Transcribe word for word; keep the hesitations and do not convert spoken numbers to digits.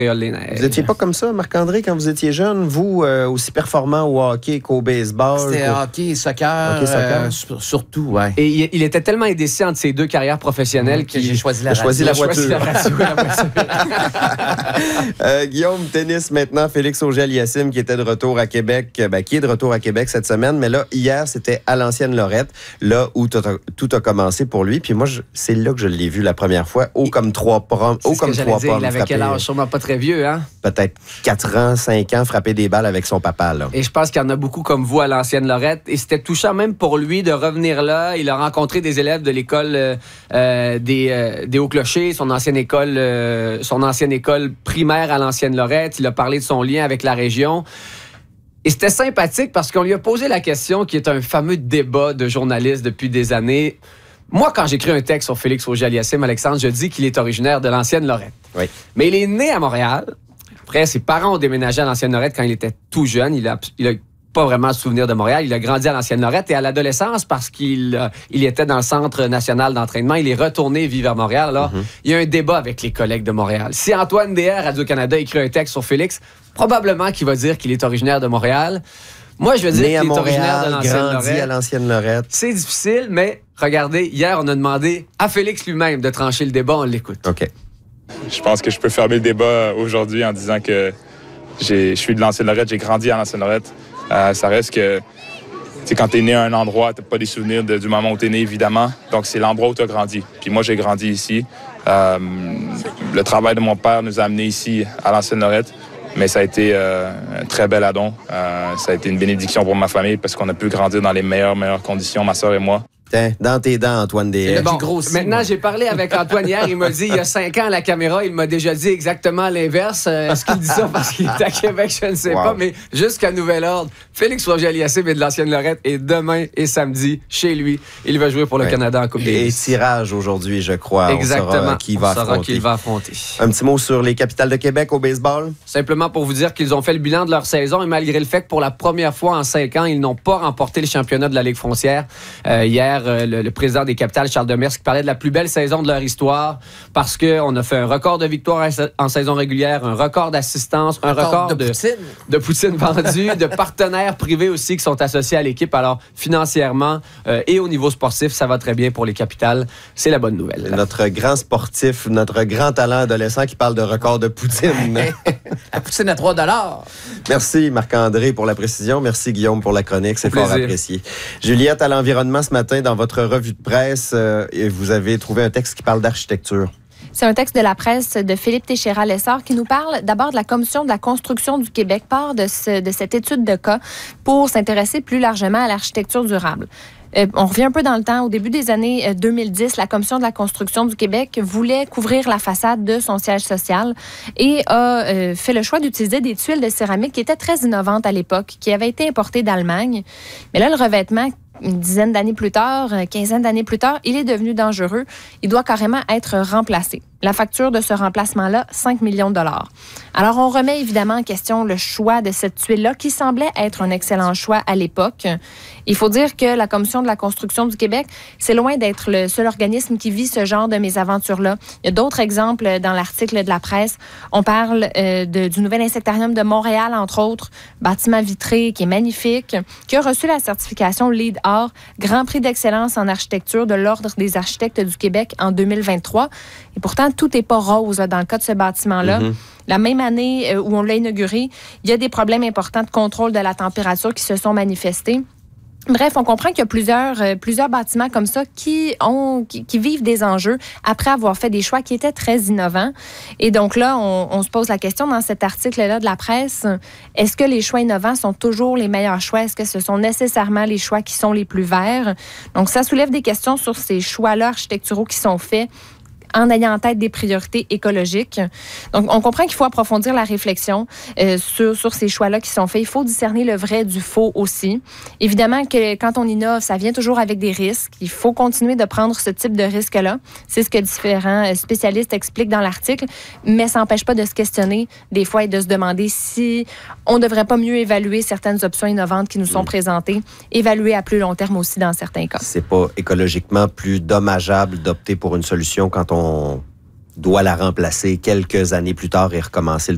Les neiges. Vous n'étiez pas comme ça, Marc-André, quand vous étiez jeune? Vous, euh, aussi performant au hockey qu'au baseball? C'était qu'au... hockey, soccer, hockey, soccer. Euh, surtout, oui. Et il, il était tellement indécis entre ses deux carrières professionnelles Mmh, qu'il que j'ai choisi la, choisi la voiture. Choisi la radio, la voiture. euh, Guillaume, tennis maintenant. Félix Auger-Aliassime qui était de retour à Québec, ben, qui est de retour à Québec cette semaine. Mais là, hier, c'était à l'ancienne Lorette, là où tout a, tout a commencé pour lui. Puis moi, je, c'est là que je l'ai vu la première fois, haut comme trois pommes. Haut comme trois dire, pommes. il avait quel âge? Sûrement pas très vieux, hein? Peut-être quatre ans, cinq ans, frapper des balles avec son papa, là. Et je pense qu'il y en a beaucoup comme vous à l'ancienne Lorette. Et c'était touchant même pour lui de revenir là. Il a rencontré des élèves de l'école euh, euh, des, euh, des Hauts-Clochers, son ancienne école, euh, son ancienne école primaire à l'ancienne Lorette. Il a parlé de son lien avec la région. Et c'était sympathique parce qu'on lui a posé la question qui est un fameux débat de journalistes depuis des années. Moi, quand j'écris un texte sur Félix Auger-Aliassime, Alexandre, je dis qu'il est originaire de l'ancienne Lorette. Oui. Mais il est né à Montréal. Après, ses parents ont déménagé à l'ancienne Lorette quand il était tout jeune. Il a, il a pas vraiment souvenir de Montréal. Il a grandi à l'ancienne Lorette et à l'adolescence, parce qu'il euh, il était dans le Centre national d'entraînement, il est retourné vivre à Montréal. Alors, mm-hmm. il y a un débat avec les collègues de Montréal. Si Antoine D R, Radio-Canada, écrit un texte sur Félix, probablement qu'il va dire qu'il est originaire de Montréal. Moi, je veux dire qu'il est Montréal, originaire de l'ancienne grandi Lorette. à l'ancienne Lorette. C'est difficile, mais regardez, hier, on a demandé à Félix lui-même de trancher le débat. On l'écoute. OK. Je pense que je peux fermer le débat aujourd'hui en disant que j'ai, je suis de l'ancienne Lorette, j'ai grandi à l'ancienne Lorette. Euh, ça reste que, tu sais, quand t'es né à un endroit, t'as pas des souvenirs de, du moment où t'es né, évidemment. Donc, c'est l'endroit où t'as grandi. Puis moi, j'ai grandi ici. Euh, le travail de mon père nous a amenés ici, à l'ancienne Lorette. Mais ça a été euh, un très bel addon. Euh, ça a été une bénédiction pour ma famille parce qu'on a pu grandir dans les meilleures, meilleures conditions, ma soeur et moi. Tiens, dans tes dents, Antoine D R. Bon, maintenant, moi. J'ai parlé avec Antoine hier. Il m'a dit, il y a cinq ans à la caméra, il m'a déjà dit exactement l'inverse. Euh, est-ce qu'il dit ça parce qu'il est à Québec? Je ne sais wow. pas. Mais jusqu'à nouvel ordre, Félix Auger-Aliassime est de l'ancienne Lorette. Et demain et samedi, chez lui, il va jouer pour le ouais. Canada en Coupe Davis. Et tirage aujourd'hui, je crois. Exactement. On saura qui va on saura affronter. Qui il va affronter. Un petit mot sur les Capitales de Québec au baseball? Simplement pour vous dire qu'ils ont fait le bilan de leur saison. Et malgré le fait que pour la première fois en cinq ans, ils n'ont pas remporté le championnat de la Ligue foncière. Euh, hier, euh, le, le président des Capitales, Charles Demers, qui parlait de la plus belle saison de leur histoire parce qu'on a fait un record de victoires en saison régulière, un record d'assistance, un record, record de, de poutine, de poutine vendue, de partenaires privés aussi qui sont associés à l'équipe. Alors, financièrement euh, et au niveau sportif, ça va très bien pour les Capitales. C'est la bonne nouvelle. Notre grand sportif, notre grand talent adolescent qui parle de record de poutine. La poutine à trois dollars. Merci Marc-André pour la précision. Merci Guillaume pour la chronique. C'est fort apprécié. Juliette, à l'environnement ce matin, dans votre revue de presse, euh, vous avez trouvé un texte qui parle d'architecture. C'est un texte de la presse de Philippe Téchéra-Lessard qui nous parle d'abord de la Commission de la construction du Québec, part de, ce, de cette étude de cas pour s'intéresser plus largement à l'architecture durable. Euh, on revient un peu dans le temps. Au début des années deux mille dix, la Commission de la construction du Québec voulait couvrir la façade de son siège social et a euh, fait le choix d'utiliser des tuiles de céramique qui étaient très innovantes à l'époque, qui avaient été importées d'Allemagne. Mais là, le revêtement, une dizaine d'années plus tard, une quinzaine d'années plus tard, il est devenu dangereux. Il doit carrément être remplacé. La facture de ce remplacement-là, cinq millions de dollars. Alors, on remet évidemment en question le choix de cette tuile-là, qui semblait être un excellent choix à l'époque. Il faut dire que la Commission de la construction du Québec, c'est loin d'être le seul organisme qui vit ce genre de mésaventures-là. Il y a d'autres exemples dans l'article de la presse. On parle euh, de, du nouvel insectarium de Montréal, entre autres, bâtiment vitré qui est magnifique, qui a reçu la certification LEED Or, Grand Prix d'excellence en architecture de l'Ordre des architectes du Québec en deux mille vingt-trois. Et pourtant, tout n'est pas rose là, dans le cas de ce bâtiment-là. Mm-hmm. La même année euh, où on l'a inauguré, il y a des problèmes importants de contrôle de la température qui se sont manifestés. Bref, on comprend qu'il y a plusieurs, euh, plusieurs bâtiments comme ça qui, ont, qui, qui vivent des enjeux après avoir fait des choix qui étaient très innovants. Et donc là, on, on se pose la question dans cet article-là de la presse, est-ce que les choix innovants sont toujours les meilleurs choix? Est-ce que ce sont nécessairement les choix qui sont les plus verts? Donc, ça soulève des questions sur ces choix-là architecturaux qui sont faits en ayant en tête des priorités écologiques. Donc, on comprend qu'il faut approfondir la réflexion euh, sur, sur ces choix-là qui sont faits. Il faut discerner le vrai du faux aussi. Évidemment que quand on innove, ça vient toujours avec des risques. Il faut continuer de prendre ce type de risque-là. C'est ce que différents spécialistes expliquent dans l'article, mais ça n'empêche pas de se questionner des fois et de se demander si on ne devrait pas mieux évaluer certaines options innovantes qui nous sont mmh. présentées, évaluer à plus long terme aussi dans certains cas. C'est pas écologiquement plus dommageable d'opter pour une solution quand on on doit la remplacer quelques années plus tard et recommencer le